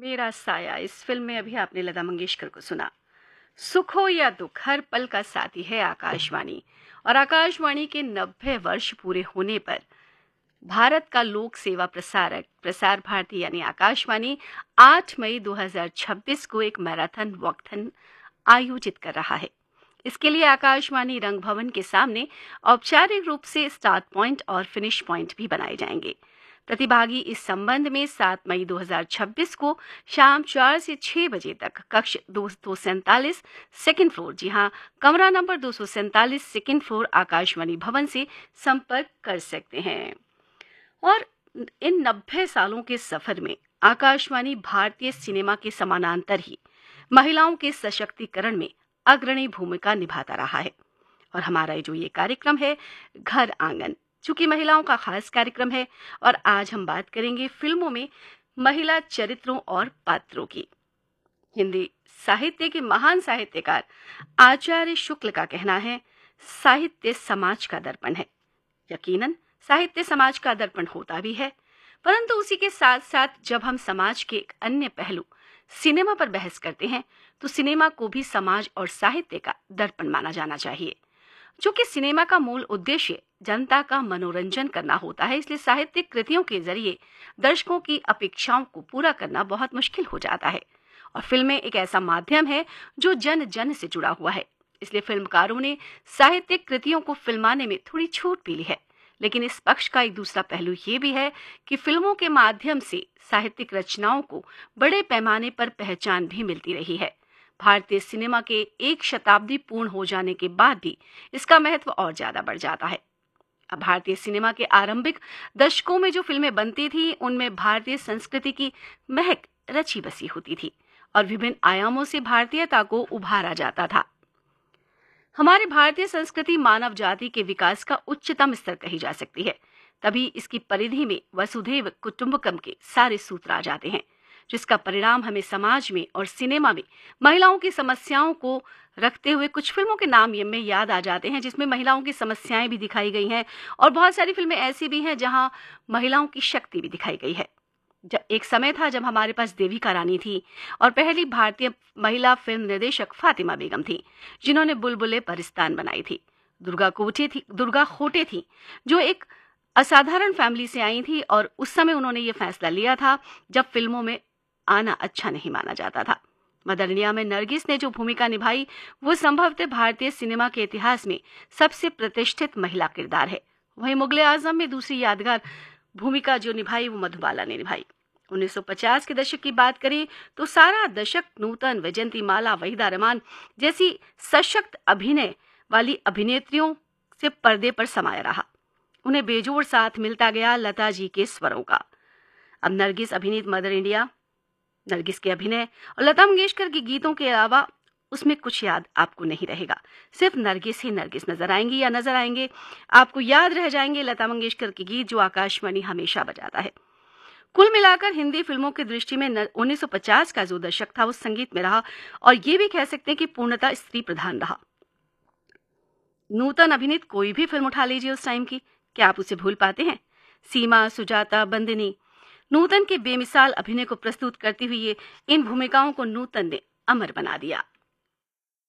मेरा साया। इस फिल्म में अभी आपने लता मंगेशकर को सुना। सुख हो या दुख, हर पल का साथी है आकाशवाणी। और आकाशवाणी के 90 वर्ष पूरे होने पर भारत का लोक सेवा प्रसारक प्रसार भारती यानी आकाशवाणी 8 मई 2026 को एक मैराथन वॉकथन आयोजित कर रहा है। इसके लिए आकाशवाणी रंग भवन के सामने औपचारिक रूप से स्टार्ट पॉइंट और फिनिश पॉइंट भी बनाए जाएंगे। प्रतिभागी इस संबंध में 7 मई 2026 को शाम 4 से 6 बजे तक कक्ष 247 सेकंड फ्लोर, जी हां, कमरा नंबर 247 सेकंड फ्लोर आकाशवाणी भवन से संपर्क कर सकते हैं। और इन 90 सालों के सफर में आकाशवाणी भारतीय सिनेमा के समानांतर ही महिलाओं के सशक्तिकरण में अग्रणी भूमिका निभाता रहा है। और हमारा जो ये कार्यक्रम है घर आंगन, चूंकि महिलाओं का खास कार्यक्रम है, और आज हम बात करेंगे फिल्मों में महिला चरित्रों और पात्रों की। हिंदी साहित्य के महान साहित्यकार आचार्य शुक्ल का कहना है, साहित्य समाज का दर्पण है। यकीनन साहित्य समाज का दर्पण होता भी है, परंतु उसी के साथ साथ जब हम समाज के एक अन्य पहलू सिनेमा पर बहस करते हैं तो सिनेमा को भी समाज और साहित्य का दर्पण माना जाना चाहिए। जो कि सिनेमा का मूल उद्देश्य जनता का मनोरंजन करना होता है, इसलिए साहित्यिक कृतियों के जरिए दर्शकों की अपेक्षाओं को पूरा करना बहुत मुश्किल हो जाता है। और फिल्में एक ऐसा माध्यम है जो जन जन से जुड़ा हुआ है, इसलिए फिल्मकारों ने साहित्यिक कृतियों को फिल्माने में थोड़ी छूट भी ली है। लेकिन इस पक्ष का एक दूसरा पहलू ये भी है कि फिल्मों के माध्यम से साहित्यिक रचनाओं को बड़े पैमाने पर पहचान भी मिलती रही है। भारतीय सिनेमा के एक शताब्दी पूर्ण हो जाने के बाद भी इसका महत्व और ज्यादा बढ़ जाता है। अब भारतीय सिनेमा के आरंभिक दशकों में जो फिल्में बनती थी उनमें भारतीय संस्कृति की महक रची बसी होती थी और विभिन्न आयामों से भारतीयता को उभारा जाता था। हमारी भारतीय संस्कृति मानव जाति के विकास का उच्चतम स्तर कही जा सकती है। तभी इसकी परिधि में वसुधैव कुटुंबकम के सारे सूत्र आ जाते हैं, जिसका परिणाम हमें समाज में और सिनेमा में महिलाओं की समस्याओं को रखते हुए कुछ फिल्मों के नाम में याद आ जाते हैं, जिसमें महिलाओं की समस्याएं भी दिखाई गई हैं। और बहुत सारी फिल्में ऐसी भी हैं जहां महिलाओं की शक्ति भी दिखाई गई है। जब एक समय था जब हमारे पास देविका रानी थी और पहली भारतीय महिला फिल्म निर्देशक फातिमा बेगम थी, जिन्होंने बुलबुले परिस्तान बनाई थी। दुर्गा खोटे थी, जो एक असाधारण फैमिली से आई थी और उस समय उन्होंने ये फैसला लिया था जब फिल्मों में आना अच्छा नहीं माना जाता था। मदर इंडिया में नरगिस ने जो भूमिका निभाई वो संभवतः भारतीय सिनेमा के इतिहास में सबसे प्रतिष्ठित महिला किरदार है। वहीं मुगले आजम में दूसरी यादगार भूमिका जो निभाई वो मधुबाला ने निभाई। 1950 के दशक की बात करें तो सारा दशक नूतन, वैजयंती माला, वहीदा रहमान जैसी सशक्त अभिनय वाली अभिनेत्रियों से पर्दे पर समाया रहा। उन्हें बेजोड़ साथ मिलता गया लता जी के स्वरों का। अब नरगिस अभिनीत मदर इंडिया, नरगिस के अभिनय और लता मंगेशकर के गीतों के अलावा उसमें कुछ याद आपको नहीं रहेगा। सिर्फ नरगिस ही नरगिस नजर आएंगी या नजर आएंगे। आपको याद रह जाएंगे लता मंगेशकर के गीत जो आकाशवाणी हमेशा बजाता है। कुल मिलाकर हिंदी फिल्मों की दृष्टि में 1950 का जो दशक था वो संगीत में रहा और ये भी कह सकते हैं कि पूर्णतः स्त्री प्रधान रहा। नूतन अभिनीत कोई भी फिल्म उठा लीजिए उस टाइम की, क्या आप उसे भूल पाते हैं? सीमा, सुजाता, बंदिनी, नूतन के बेमिसाल अभिनय को प्रस्तुत करती हुई इन भूमिकाओं को नूतन ने अमर बना दिया।